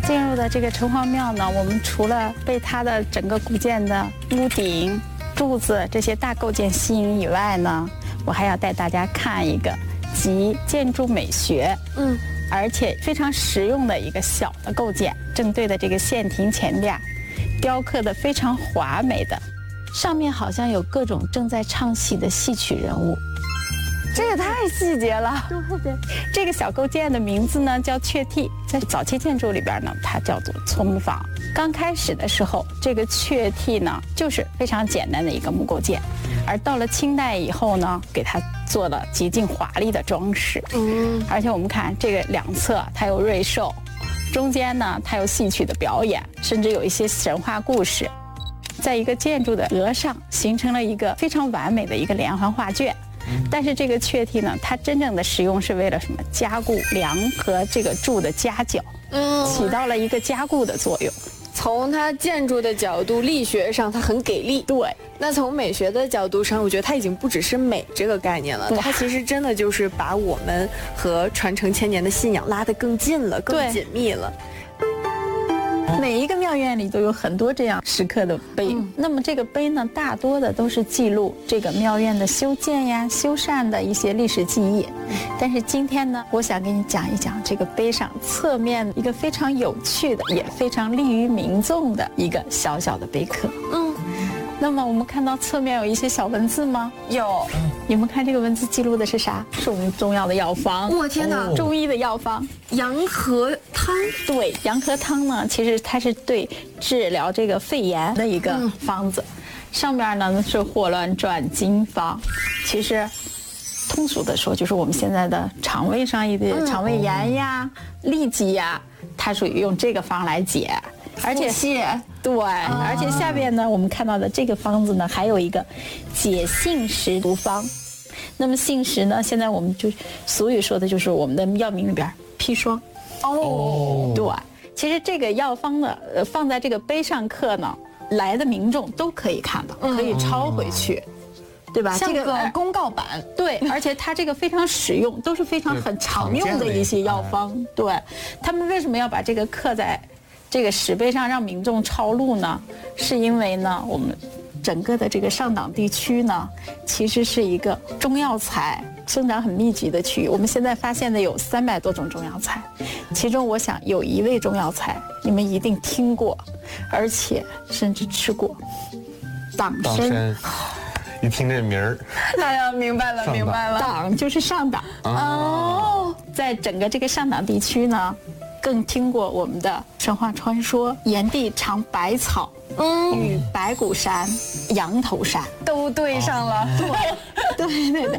进入的这个城隍庙呢，我们除了被它的整个古建的屋顶、柱子这些大构件吸引以外呢，我还要带大家看一个集建筑美学，而且非常实用的一个小的构件。正对的这个县亭前边，雕刻的非常华美的，上面好像有各种正在唱戏的戏曲人物。 这个太细节了。 对，这个小构件的名字呢叫雀替，在早期建筑里边呢，它叫做聪房。刚开始的时候，这个雀替呢就是非常简单的一个木构件，而到了清代以后呢，给它做了极尽华丽的装饰。而且我们看这个两侧它有瑞兽，中间呢它有戏曲的表演，甚至有一些神话故事，在一个建筑的额上形成了一个非常完美的一个连环画卷。但是这个雀替呢，它真正的使用是为了什么？加固梁和这个柱的夹角，起到了一个加固的作用。 从它建筑的角度，力学上它很给力。 对， 那从美学的角度上，我觉得它已经不只是美这个概念了，它其实真的就是把我们和传承千年的信仰拉得更近了，更紧密了。 每一个庙院里都有很多这样石刻的碑，那么这个碑呢，大多的都是记录这个庙院的修建呀、修缮的一些历史记忆。但是今天呢，我想给你讲一讲这个碑上侧面一个非常有趣的，也非常利于民众的一个小小的碑刻。那么我们看到侧面有一些小文字吗？ 有。 你们看这个文字记录的是啥？是我们中药的药方。 我天哪！ 中医的药方， 羊河汤。 对，羊河汤呢，其实它是对治疗这个肺炎的一个方子。上面呢是霍乱转经方，其实通俗的说，就是我们现在的肠胃上一点肠胃炎呀、痢疾呀，它属于用这个方来解。而且对，而且下边呢，我们看到的这个方子呢，还有一个解杏石毒方。那么杏石呢，现在我们就俗语说的就是我们的药名里边砒霜。对，其实这个药方呢，放在这个碑上刻呢，来的民众都可以看到，可以抄回去。对吧？ 像个公告板。 对，而且它这个非常实用，都是非常很常用的一些药方。对，他们为什么要把这个刻在这个石碑上让民众抄录呢？是因为呢，我们整个的这个上党地区呢，其实是一个中药材生长很密集的区域。我们现在发现的有300多种中药材，其中我想有一味中药材你们一定听过，而且甚至吃过，党参。 一听这名儿， 哎呀，明白了，明白了， 党就是上党哦。在整个这个上党地区呢，更听过我们的神话传说，炎帝尝百草，与白骨山、羊头山都对上了。 对。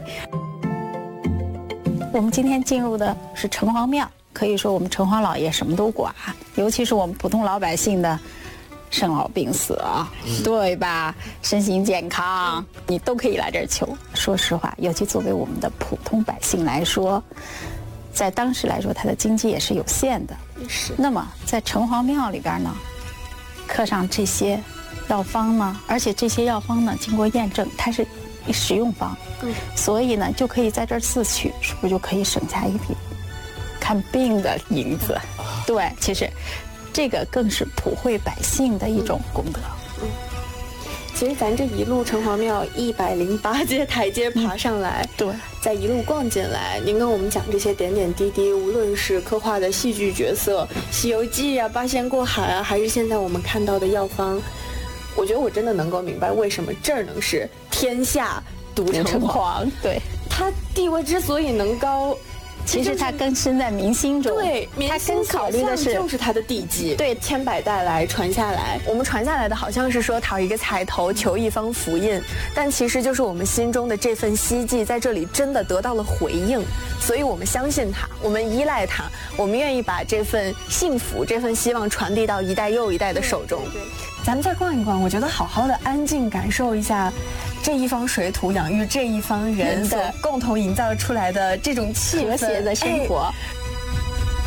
我们今天进入的是城隍庙，可以说我们城隍老爷什么都管，尤其是我们普通老百姓的生老病死对吧？身心健康，你都可以来这儿求。说实话，尤其作为我们的普通百姓来说，在当时来说，它的经济也是有限的。 是。 那么在城隍庙里边呢，刻上这些药方呢，而且这些药方呢，经过验证，它是食用方，所以呢，就可以在这儿自取，是不是就可以省下一笔看病的银子？对，其实这个更是普惠百姓的一种功德。 其实咱这一路城隍庙108阶台阶爬上来， 对， 再一路逛进来，您跟我们讲这些点点滴滴，无论是刻画的戏剧角色，《西游记》啊、八仙过海啊，还是现在我们看到的药方，我觉得我真的能够明白为什么这儿能是天下独城隍。 对， 它地位之所以能高， 其实它根深在民心中。 对， 它更考虑的是就是它的地基。 对， 千百代来传下来，我们传下来的好像是说讨一个彩头，求一方福印，但其实就是我们心中的这份希冀在这里真的得到了回应，所以我们相信它，我们依赖它，我们愿意把这份幸福、这份希望传递到一代又一代的手中。对，咱们再逛一逛，我觉得好好的安静感受一下这一方水土养育这一方人的共同营造出来的这种气氛和谐的生活。